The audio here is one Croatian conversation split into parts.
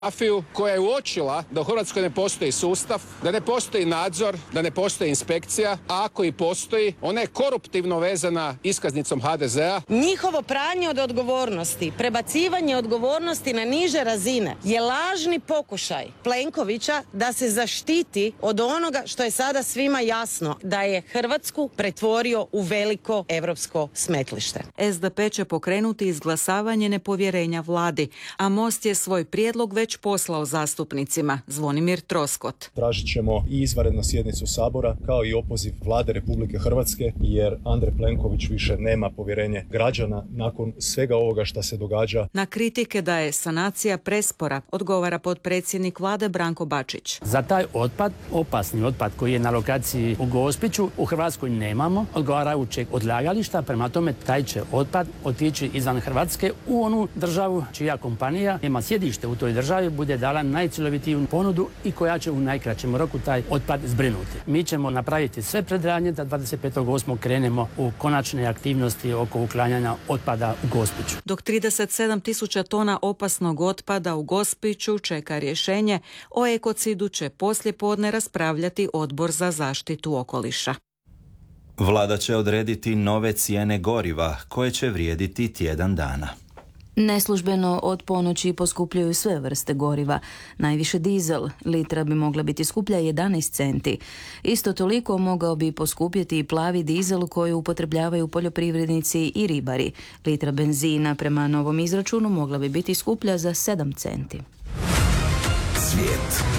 mafiju koja je uočila da u Hrvatskoj ne postoji sustav, da ne postoji nadzor, da ne postoji inspekcija, a ako i postoji, ona je koruptivno vezana iskaznicom HDZ-a. Njihovo pranje od odgovornosti, prebacivanje odgovornosti na niže razine je lažni pokušaj Plenkovića da se zaštiti od onoga što je sada svima jasno, da je Hrvatsku pretvorio u veliko europsko smetlište. SDP će pokrenuti izglasavanje nepovjerenja vladi, a Most je svoj prijedlog već poslao zastupnicima. Zvonimir Troskot. Tražit ćemo i izvanrednu sjednicu Sabora kao i opoziv Vlade Republike Hrvatske jer Andrej Plenković više nema povjerenje građana nakon svega ovoga što se događa. Na kritike da je sanacija prespora odgovara potpredsjednik Vlade Branko Bačić. Za taj otpad, opasni otpad koji je na lokaciji u Gospiću, u Hrvatskoj nemamo odgovarajućeg odlagališta, prema tome taj će otpad otići izvan Hrvatske u onu državu čija kompanija ima sjedište u toj državi, bude dala najcjelovitiju ponudu i koja će u najkraćem roku taj otpad zbrinuti. Mi ćemo napraviti sve predradnje da 25.8. krenemo u konačne aktivnosti oko uklanjanja otpada u Gospiću. Dok 37.000 tona opasnog otpada u Gospiću čeka rješenje, o ekocidu će poslijepodne raspravljati Odbor za zaštitu okoliša. Vlada će odrediti nove cijene goriva koje će vrijediti tjedan dana. Neslužbeno od ponoći poskupljuju sve vrste goriva. Najviše dizel, litra bi mogla biti skuplja 11 centi. Isto toliko mogao bi poskupjeti i plavi dizel koji upotrebljavaju poljoprivrednici i ribari. Litra benzina prema novom izračunu mogla bi biti skuplja za 7 centi. Svijet.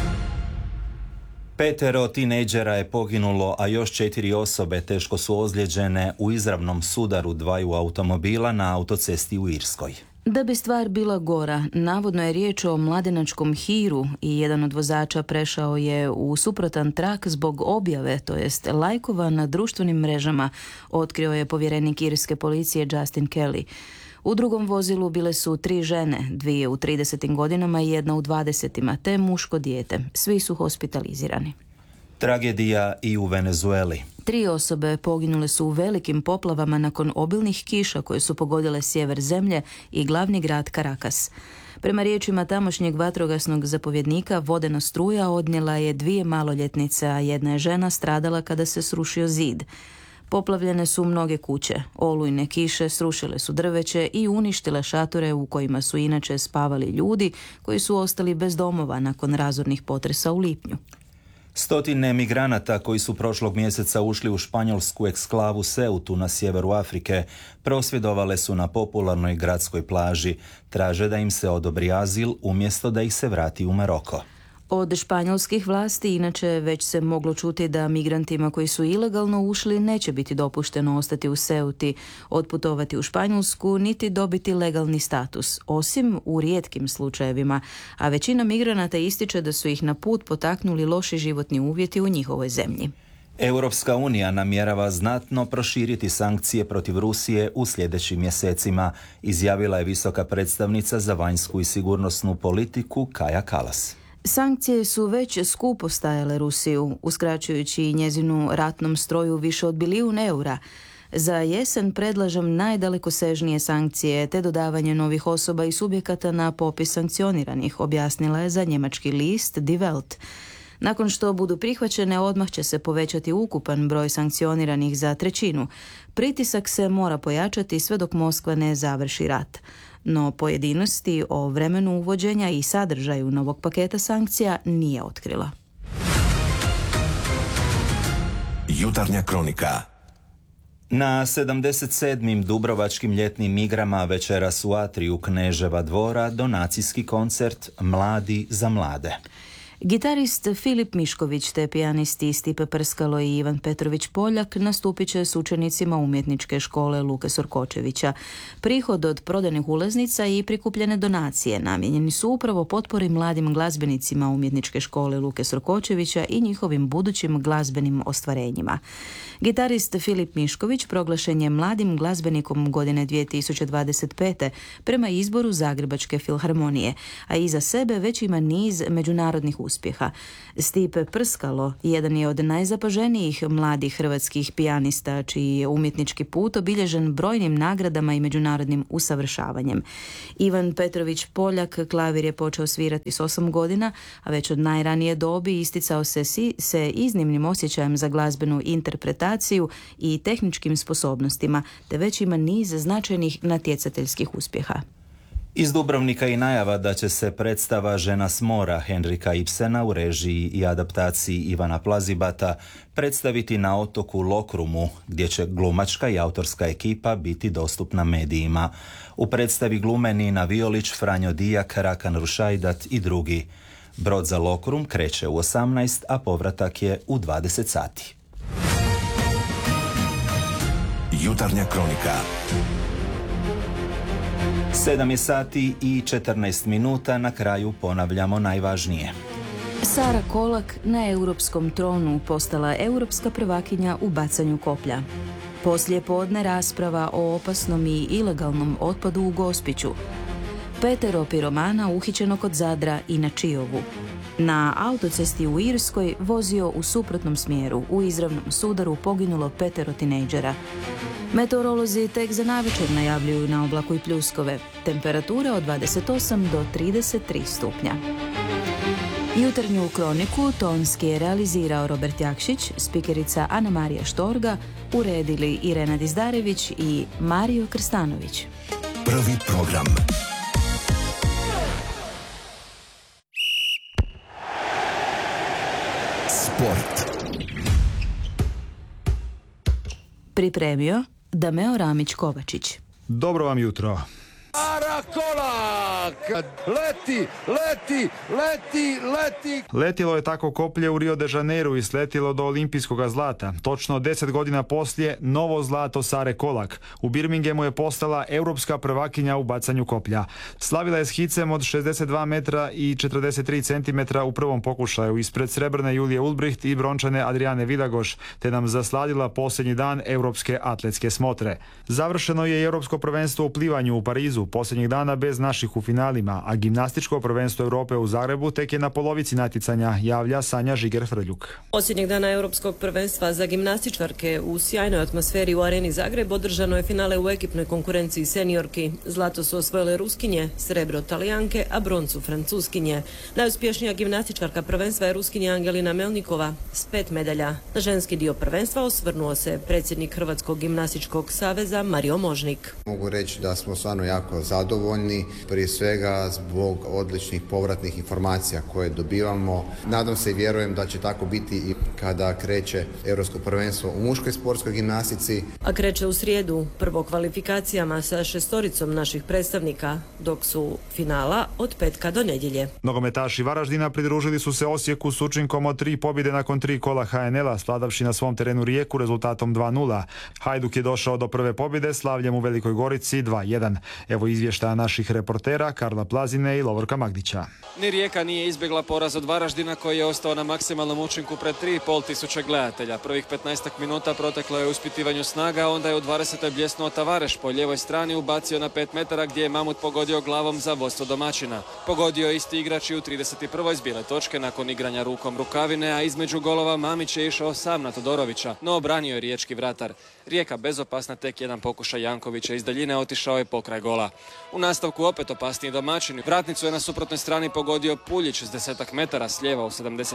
5 tinejdžera je poginulo, a još 4 osobe teško su ozlijeđene u izravnom sudaru dvaju automobila na autocesti u Irskoj. Da bi stvar bila gora, navodno je riječ o mladenačkom hiru i jedan od vozača prešao je u suprotan trak zbog objave, to jest lajkova na društvenim mrežama, otkrio je povjerenik irske policije Justin Kelly. U drugom vozilu bile su 3 žene, 2 u 30. godinama i 1 u 20. te muško dijete. Svi su hospitalizirani. Tragedija i u Venezueli. 3 osobe poginule su u velikim poplavama nakon obilnih kiša koje su pogodile sjever zemlje i glavni grad Caracas. Prema riječima tamošnjeg vatrogasnog zapovjednika, vodena struja odnijela je 2 maloljetnice, a 1 je žena stradala kada se srušio zid. Poplavljene su mnoge kuće, olujne kiše srušile su drveće i uništile šatore u kojima su inače spavali ljudi koji su ostali bez domova nakon razornih potresa u lipnju. 100 migranata koji su prošlog mjeseca ušli u španjolsku eksklavu Ceutu na sjeveru Afrike prosvjedovale su na popularnoj gradskoj plaži. Traže da im se odobri azil umjesto da ih se vrati u Maroko. Od španjolskih vlasti inače već se moglo čuti da migrantima koji su ilegalno ušli neće biti dopušteno ostati u Ceuti, otputovati u Španjolsku niti dobiti legalni status, osim u rijetkim slučajevima, a većina migranata ističe da su ih na put potaknuli loši životni uvjeti u njihovoj zemlji. Europska unija namjerava znatno proširiti sankcije protiv Rusije u sljedećim mjesecima, izjavila je visoka predstavnica za vanjsku i sigurnosnu politiku Kaja Kallas. Sankcije su već skupo stajale Rusiju, uskraćujući njezinu ratnom stroju više od bilijun eura. Za jesen predlažem najdalekosežnije sankcije te dodavanje novih osoba i subjekata na popis sankcioniranih, objasnila je za njemački list Die Welt. Nakon što budu prihvaćene, odmah će se povećati ukupan broj sankcioniranih za 1/3. Pritisak se mora pojačati sve dok Moskva ne završi rat. No pojedinosti o vremenu uvođenja i sadržaju novog paketa sankcija nije otkrila. Jutarnja kronika. Na 77. Dubrovačkim ljetnim igrama večeras u atriju Kneževa dvora donacijski koncert Mladi za mlade. Gitarist Filip Mišković te pijanisti Stipe Prskalo i Ivan Petrović Poljak nastupit će s učenicima umjetničke škole Luke Sorkočevića. Prihod od prodanih ulaznica i prikupljene donacije namijenjeni su upravo potpori mladim glazbenicima umjetničke škole Luke Sorkočevića i njihovim budućim glazbenim ostvarenjima. Gitarist Filip Mišković proglašen je mladim glazbenikom godine 2025. prema izboru Zagrebačke filharmonije, a iza sebe već ima niz međunarodnih uspjeha. uspjeha. Stipe Prskalo jedan je od najzapaženijih mladih hrvatskih pijanista, čiji je umjetnički put obilježen brojnim nagradama i međunarodnim usavršavanjem. Ivan Petrović Poljak klavir je počeo svirati s 8 godina, a već od najranije dobi isticao se iznimnim osjećajem za glazbenu interpretaciju i tehničkim sposobnostima, te već ima niz značajnih natjecateljskih uspjeha. Iz Dubrovnika i najava da će se predstava Žena s mora Henrika Ibsena u režiji i adaptaciji Ivana Plazibata predstaviti na otoku Lokrumu, gdje će glumačka i autorska ekipa biti dostupna medijima. U predstavi glume Nina Violić, Franjo Dijak, Rakan Rušajdat i drugi. Brod za Lokrum kreće u 18, a povratak je u 20 sati. Jutarnja kronika. 7 je sati i 14 minuta, na kraju ponavljamo najvažnije. Sara Kolak na europskom tronu postala europska prvakinja u bacanju koplja. Poslije podne rasprava o opasnom i ilegalnom otpadu u Gospiću. 5 piromana uhićeno kod Zadra i na Čiovu. Na autocesti u Irskoj vozio u suprotnom smjeru. U izravnom sudaru poginulo 5 tinejdžera. Meteorolozi tek za navečer najavljuju na oblaku i pljuskove. Temperature od 28 do 33 stupnja. Jutarnju kroniku tonski je realizirao Robert Jakšić, spikerica Ana Marija Štorga, uredili Irena Dizdarević i Mario Krstanović. Prvi program. Sport. Pripremio Dameo Ramić-Kovačić. Dobro vam jutro. Kolak! Leti! Letilo je tako koplje u Rio de Janeiru i sletilo do olimpijskog zlata. Točno 10 godina poslije, novo zlato Sare Kolak. U Birminghamu je postala europska prvakinja u bacanju koplja. Slavila je s hicem od 62 metra i 43 centimetra u prvom pokušaju ispred srebrne Julije Ulbricht i brončane Adriane Vidagoš, te nam zasladila posljednji dan europske atletske smotre. Završeno je i europsko prvenstvo u plivanju u Parizu, posljednjih dana bez naših u finalima, a gimnastičko prvenstvo Europe u Zagrebu tek je na polovici natjecanja, javlja Sanja Žiger-Frljuk. Posljednjeg dana europskog prvenstva za gimnastičarke u sjajnoj atmosferi u areni Zagreb održano je finale u ekipnoj konkurenciji seniorki. Zlato su osvojile Ruskinje, srebro Talijanke, a broncu Francuskinje. Najuspješnija gimnastičarka prvenstva je Ruskinja Angelina Melnikova s 5 medalja. Na ženski dio prvenstva osvrnuo se predsjednik Hrvatskog gimnastičkog saveza Mario Možnik. Mogu reći da smo stvarno jako zadovoljni, prije svega zbog odličnih povratnih informacija koje dobivamo. Nadam se i vjerujem da će tako biti i kada kreće europsko prvenstvo u muškoj sportskoj gimnastici. A kreće u srijedu, prvo kvalifikacijama sa 6 naših predstavnika, dok su finala od petka do nedjelje. Nogometaši Varaždina pridružili su se Osijeku s učinkom od 3 pobjede nakon 3 kola HNL-a, svladavši na svom terenu Rijeku rezultatom 2:0. Hajduk je došao do prve pobjede slavljem u Velikoj Gorici 2:1. Evo izvještaja naših reportera Karla Plazine i Lovorka Magdića. Ni Rijeka nije izbjegla poraz od Varaždina koji je ostao na maksimalnom učinku pred 3.500 gledatelja. Prvih 15 minuta proteklo je u ispitivanju snaga, onda je u 20. bljesnuo Tavareš po lijevoj strani, ubacio na 5 metara gdje je Mamut pogodio glavom za vodstvo domaćina. Pogodio je isti igrač i u 31. s bijele točke nakon igranja rukom Rukavine, a između golova Mamić je išao sam na Todorovića, no obranio je riječki vratar. Rijeka bezopasna, tek jedan pokušaj Jankovića iz daljine otišao je pokraj gola. U nastavku opet opasniji domaćini. Vratnicu je na suprotnoj strani pogodio Puljić s 10 metara s lijeva u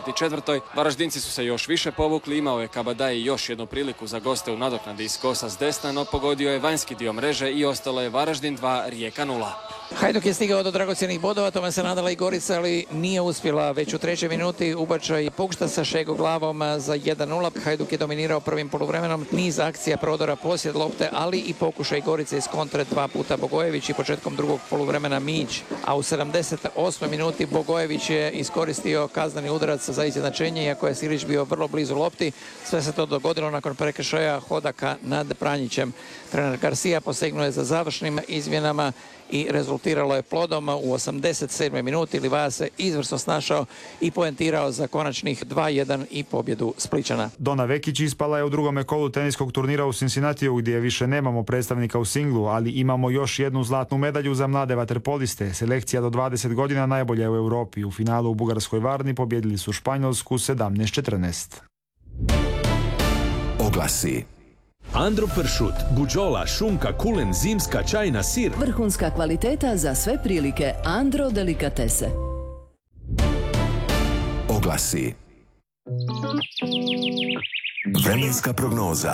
74. Varaždinci su se još više povukli, imao je Kabadaj još jednu priliku za goste u nadoknadi iz kosa s desna, no pogodio je vanjski dio mreže i ostalo je Varaždin 2, Rijeka 0. Hajduk je stigao do dragocjenih bodova, tome se nadala i Gorica, ali nije uspjela. Već u 3. minuti ubačaj Pukšta sa Šego glavom za 1:0. Hajduk je dominirao prvim poluvremenom, niz akcija prodora, posjed lopte, ali i pokušaj Gorice iz kontre 2 puta Bogojević i početkom drugog poluvremena Mić. A u 78. minuti Bogojević je iskoristio kazneni udarac za izjednačenje, iako je Silić bio vrlo blizu lopti. Sve se to dogodilo nakon prekršaja Hodaka nad Pranjićem. Trener Garcia posegnuo je za završnim izmjenama i rezultiralo je plodom. U 87. minuti Livaja se izvrsno snašao i poentirao za konačnih 2-1 i pobjedu Spličana. Dona Vekić ispala je u drugome kolu teniskog turnira u Cincinnatiju gdje više nemamo predstavnika u singlu, ali imamo još jednu zlatnu medalju za mlade vaterpoliste. Selekcija do 20 godina najbolja je u Europi. U finalu u bugarskoj Varni pobjedili su Španjolsku 17-14. Oglasi. Andro pršut, buđola, šunka, kulen, zimska, čajna, sir. Vrhunska kvaliteta za sve prilike. Andro delikatese. Oglasi. Vremenska prognoza.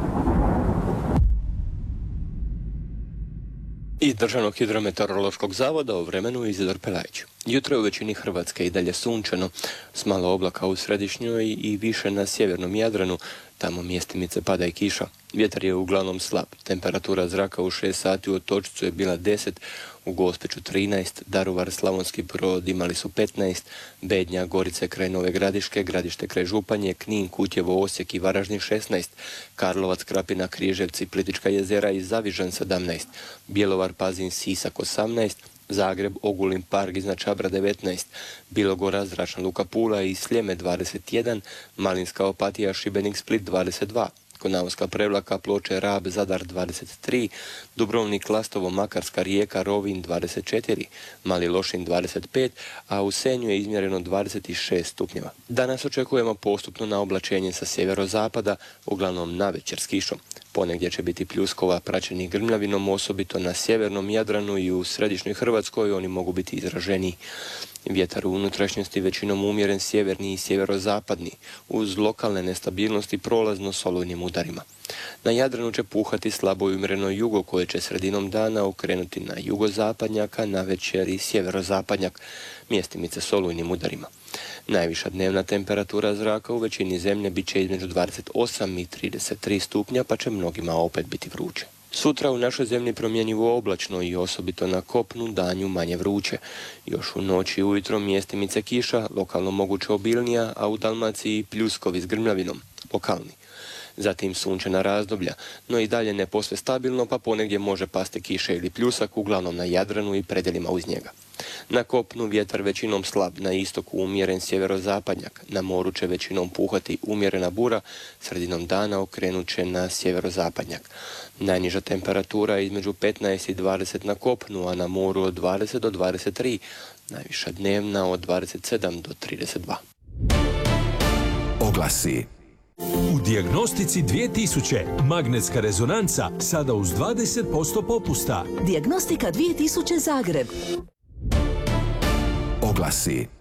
Iz Državnog hidrometeorološkog zavoda o vremenu Izidor Pelajić. Jutro je u većini Hrvatske i dalje sunčano, s malo oblaka u središnjoj i više na sjevernom Jadranu, tamo mjestimice pada i kiša. Vjetar je uglavnom slab. Temperatura zraka u 6 sati u Otočcu je bila 10, u Gospiću 13, Daruvar, Slavonski Brod imali su 15, Bednja, Gorice kraj Nove Gradiške, Gradište kraj Županje, Knin, Kutjevo, Osijek i Varaždin 16, Karlovac, Krapina, Križevci, Plitvička jezera i Zavižan 17, Bjelovar, Pazin, Sisak 18, Zagreb, Ogulin, Park iznad Čabra 19, Bilogora, Zračna luka Pula i Sljeme 21, Malinska Opatija, Šibenik, Split 22, Konavska Prevlaka, Ploče, Rab, Zadar 23, Dubrovnik, Lastovo, Makarska, Rijeka, Rovinj 24, Mali Lošinj 25, a u Senju je izmjereno 26 stupnjeva. Danas očekujemo postupno naoblačenje sa sjeverozapada, uglavnom navečer s kišom. Ponegdje će biti pljuskova praćenih grmljavinom, osobito na sjevernom Jadranu i u središnjoj Hrvatskoj oni mogu biti izraženiji. Vjetar u unutrašnjosti većinom umjeren sjeverni i sjeverozapadni, uz lokalne nestabilnosti prolazno s olujnim udarima. Na Jadranu će puhati slabo i umjereno jugo koje će sredinom dana okrenuti na jugozapadnjak, a navečer i sjeverozapadnjak, mjestimice s olujnim udarima. Najviša dnevna temperatura zraka u većini zemlje bit će između 28 i 33 stupnja, pa će mnogima opet biti vruće. Sutra u našoj zemlji promjenjivo oblačno i osobito na kopnu danju manje vruće. Još u noći i ujutro mjestimice kiša, lokalno moguće obilnija, a u Dalmaciji pljuskovi s grmljavinom, lokalni. Zatim sunčana razdoblja, no i dalje ne posve stabilno, pa ponegdje može pasti kiše ili pljusak, uglavnom na Jadranu i predjelima uz njega. Na kopnu vjetar većinom slab, na istoku umjeren sjeverozapadnjak, na moru će većinom puhati umjerena bura, sredinom dana okrenut će na sjeverozapadnjak. Najniža temperatura je između 15 i 20 na kopnu, a na moru od 20 do 23, najviša dnevna od 27 do 32. Oglasi. U Dijagnostici 2000 magnetska rezonanca sada uz 20% popusta. Dijagnostika 2000 Zagreb. Oglasi.